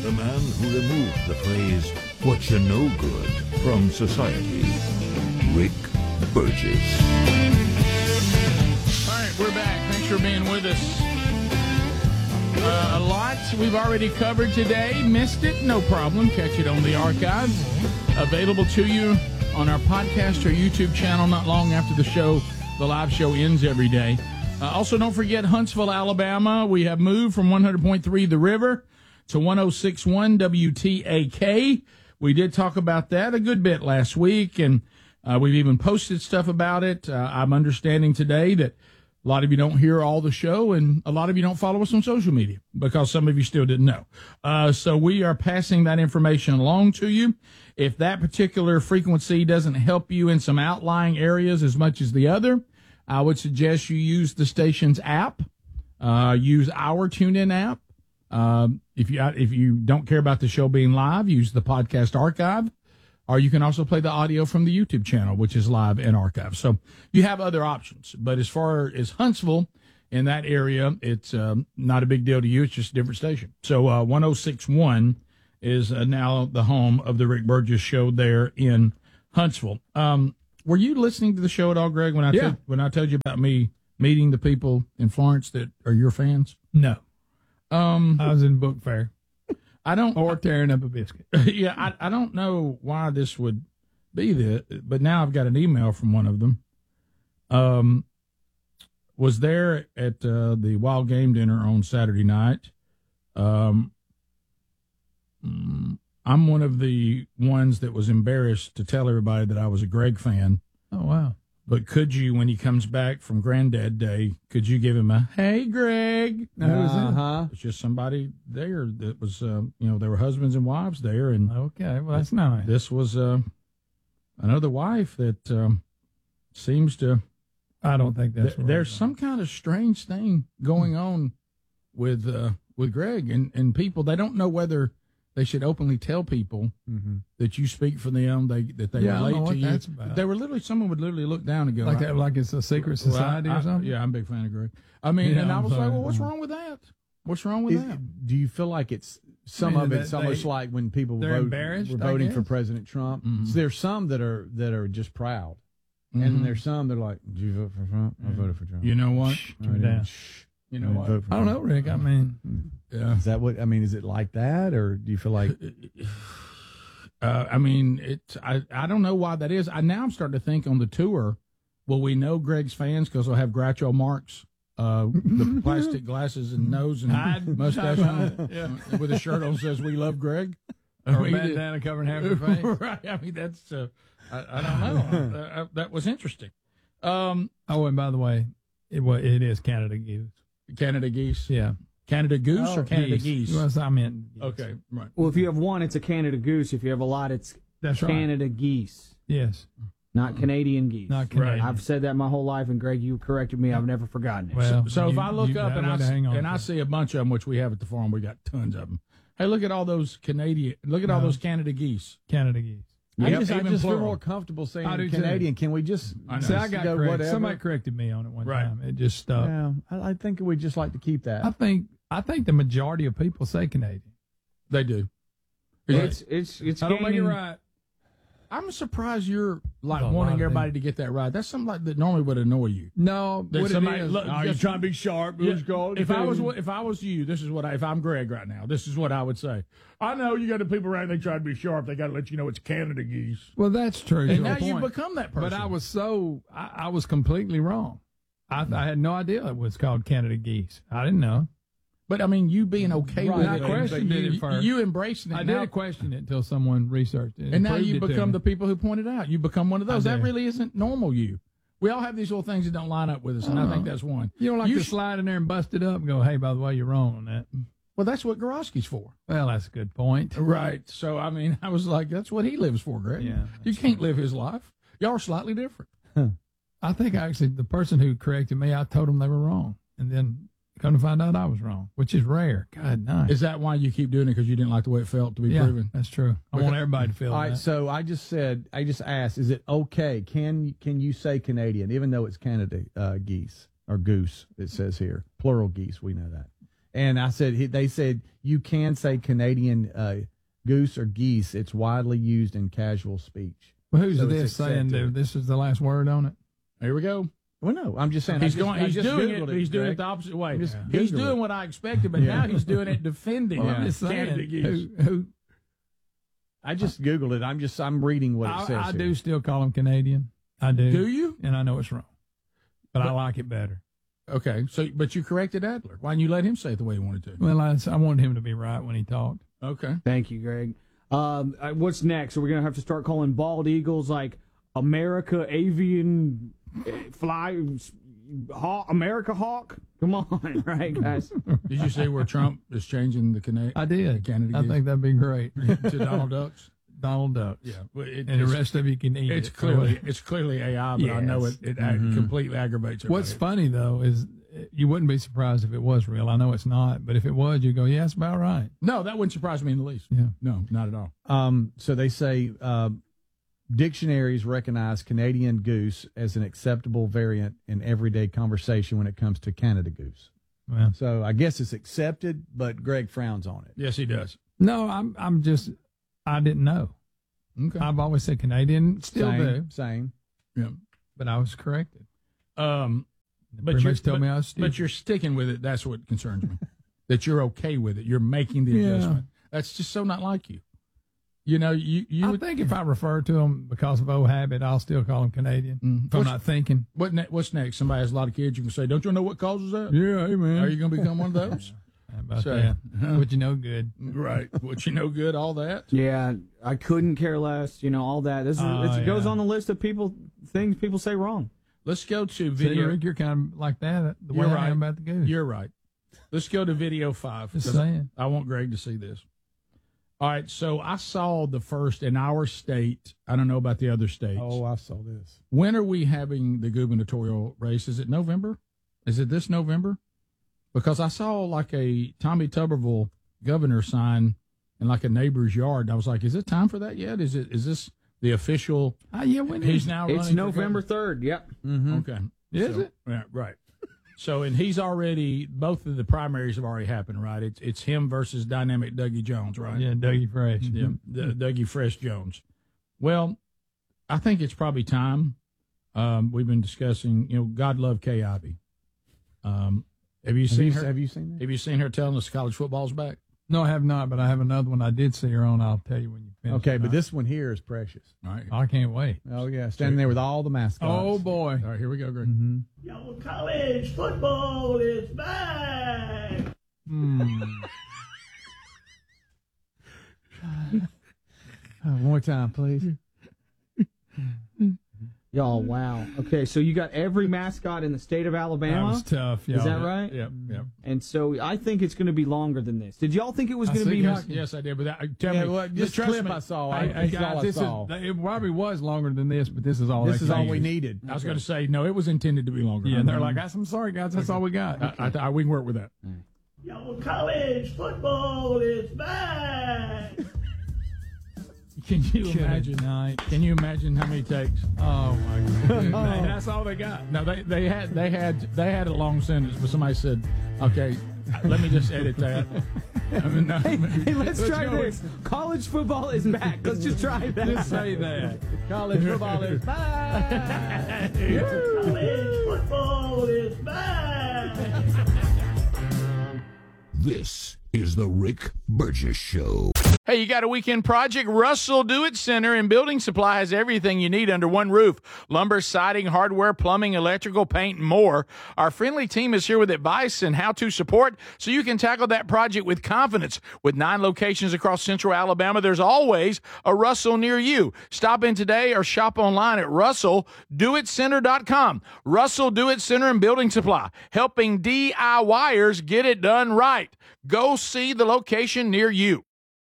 the man who removed the phrase, "what you know good," from society, Rick Burgess. All right, we're back. Thanks for being with us. A lot we've already covered today. Missed it? No problem. Catch it on the archive. Available to you on our podcast or YouTube channel not long after the show. The live show ends every day. Also, don't forget Huntsville, Alabama. We have moved from 100.3 The River to 106.1 WTAK. We did talk about that a good bit last week, and we've even posted stuff about it. I'm understanding today that a lot of you don't hear all the show, and a lot of you don't follow us on social media because some of you still didn't know. So we are passing that information along to you. If that particular frequency doesn't help you in some outlying areas as much as the other, I would suggest you use the station's app. Use our TuneIn app. If you don't care about the show being live, use the podcast archive. Or you can also play the audio from the YouTube channel, which is live and archived. So you have other options. But as far as Huntsville, in that area, it's not a big deal to you. It's just a different station. So 106.1 is now the home of the Rick Burgess Show there in Huntsville. Were you listening to the show at all, Greg, when I told you about me meeting the people in Florence that are your fans? No. I was in book fair. Or tearing up a biscuit. Yeah, I don't know why this would be this, but now I've got an email from one of them. Was there at the Wild Game Dinner on Saturday night. I'm one of the ones that was embarrassed to tell everybody that I was a Greg fan. Oh, wow. But could you, when he comes back from Granddad Day, could you give him a, "Hey, Greg"? Who was that? It's just somebody there that was, there were husbands and wives there. And okay, well, that's nice. This was another wife that seems to. I don't think that's there's some kind of strange thing going on with Greg and people. They don't know whether they should openly tell people that you speak for them, that they relate to you. That's about. They were literally, someone would literally look down and go, like that, like it's a secret society or something. Yeah, I'm a big fan of Greg. I mean, and I was like, well, what's wrong with that? What's wrong with that? Do you feel like it's it's almost like when people were voting for President Trump? So there's some that are just proud, and there's some that are like, "Did you vote for Trump? I voted for Trump." You know what? You know what? I don't know, Rick. I mean, yeah. Is that what I mean? Is it like that, or do you feel like? I mean, I don't know why that is. I'm starting to think on the tour. Will we know Greg's fans because they'll have Groucho Marx, the plastic glasses and nose and mustache on, with a shirt on says "We love Greg," or a bandana covering half your face. Right. I mean, that's I don't know. That was interesting. And by the way, it is Canada Goose. Canada Geese? Yeah. Canada Goose or Canada Geese? Well, I meant geese. Okay, right. Well, if you have one, it's a Canada Goose. If you have a lot, it's Canada Geese. Yes. Not Canadian geese. Not Canadian. I've said that my whole life, and Greg, you corrected me. I've never forgotten it. Well, so if I look up and I see a bunch of them, which we have at the farm, we got tons of them. Hey, look at all those all those Canada Geese. Canada Geese. I just feel more comfortable saying Canadian. Can we just say I got corrected? Somebody corrected me on it one time. It just stuck. Yeah, I think we just like to keep that. I think the majority of people say Canadian. They do. It's I don't make it right. I'm surprised you're wanting everybody to get that right. That's something that normally would annoy you. No, what somebody, it is. Look, you're trying to be sharp. If I was you, this is what if I'm Greg right now, this is what I would say. I know you got the people around. They try to be sharp. They got to let you know it's Canada Geese. Well, that's true. And now you've become that person. But I was completely wrong. I had no idea it was called Canada Geese. I didn't know. But, I mean, you being okay with it. I questioned it at first. You embracing it. I did question it until someone researched it. And now you become the people who pointed out. You become one of those. That really isn't normal you. We all have these little things that don't line up with us, and I think that's one. You don't like to slide in there and bust it up and go, hey, by the way, you're wrong on that. Well, that's what Gorosky's for. Well, that's a good point. Right. So, I mean, I was like, that's what he lives for, Greg. Yeah, you can't live his life. Y'all are slightly different. I think actually the person who corrected me, I told them they were wrong. And then come to find out I was wrong, which is rare. God, nice. Is that why you keep doing it? Because you didn't like the way it felt to be proven? That's true. I want everybody to feel all right, that. So I just asked, is it okay? Can you say Canadian, even though it's Canada geese or goose, it says here. Plural geese, we know that. And I said, they said you can say Canadian goose or geese. It's widely used in casual speech. Well, who's this saying that this is the last word on it? Here we go. Well, no, I'm just saying. He's doing it the opposite way. He's doing what I expected, but now he's doing it defending. Well, I'm just saying. Who? I just Googled it. I'm reading what it says. I do still call him Canadian. I do. Do you? And I know it's wrong, but I like it better. Okay, but you corrected Adler. Why didn't you let him say it the way he wanted to? Well, I wanted him to be right when he talked. Okay. Thank you, Greg. What's next? Are we going to have to start calling bald eagles like America Avian Fly Hawk, America Hawk? Come on, right, guys? Did you say where Trump is changing the Canada? I did. Canada I think that'd be great. To Donald Ducks? Donald Ducks. Yeah. And the rest of you can eat it's it. It's clearly AI, but I know it completely aggravates everybody. What's funny, though, is you wouldn't be surprised if it was real. I know it's not, but if it was, you'd go, yeah, that's about right. No, that wouldn't surprise me in the least. Yeah. No, not at all. So they say dictionaries recognize Canadian goose as an acceptable variant in everyday conversation when it comes to Canada goose. Well, so I guess it's accepted, but Greg frowns on it. Yes, he does. No, I didn't know. Okay. I've always said Canadian, still do. Same. Yeah. But I was corrected. But you told me I was stupid. But you're sticking with it. That's what concerns me. That you're okay with it. You're making the adjustment. That's just so not like you. You know, you would think if I refer to them because of old habit, I'll still call them Canadian. If I'm not thinking. What's next? Somebody has a lot of kids. You can say, don't you know what causes that? Yeah, hey, man. Are you going to become one of those? How about that? What you know good. Right. What you know good, all that. Yeah, I couldn't care less. You know, all that. It goes on the list of things people say wrong. Let's go to video. See, Rick, you're kind of like that. The way I am about the goose. You're right. Let's go to video 5. Just saying. I want Greg to see this. All right, so I saw the first in our state. I don't know about the other states. Oh, I saw this. When are we having the gubernatorial race? Is it November? Is it this November? Because I saw like a Tommy Tuberville governor sign in like a neighbor's yard. And I was like, is it time for that yet? Is this the official? Yeah, when he's now running. It's November 3rd. Yep. Mm-hmm. Okay. Is it? Yeah, right. So, and he's already, both of the primaries have already happened, right? It's him versus dynamic Dougie Jones, right? Yeah, Dougie Fresh. Yeah, Dougie Fresh Jones. Well, I think it's probably time. We've been discussing, God love Kay Ivey. Have you seen her? Have you seen that? Have you seen her telling us college football's back? No, I have not, but I have another one I did see her on. I'll tell you when you finish. Okay, but this one here is precious. All right. I can't wait. Oh, yeah, standing there with all the mascots. Oh, boy. All right, here we go, Greg. Mm-hmm. Yo, college football is back. One more time, please. Y'all, wow. Okay, so you got every mascot in the state of Alabama. That was tough, y'all. Is that right? Yep. And so I think it's going to be longer than this. Did y'all think it was going to be? Yes, I did. But tell me, well, this clip I saw. It probably was longer than this, but this is all. This is all we needed. I was going to say no. It was intended to be longer. Yeah, and they're like, I'm sorry, guys. That's all we got. We can work with that. Yo, college football is back. Can you imagine? Can you imagine how many takes? Oh my goodness! Man, that's all they got. No, they had a long sentence, but somebody said, "Okay, let me just edit that." Hey, let's try this. College football is back. Let's just try that. Just say that. College football is back. College football is back. This is the Rick Burgess Show. Hey, you got a weekend project? Russell Do-It Center and Building Supply has everything you need under one roof. Lumber, siding, hardware, plumbing, electrical, paint, and more. Our friendly team is here with advice and how-to support so you can tackle that project with confidence. With 9 locations across central Alabama, there's always a Russell near you. Stop in today or shop online at russelldoitcenter.com. Russell Do-It Center and Building Supply, helping DIYers get it done right. Go see the location near you.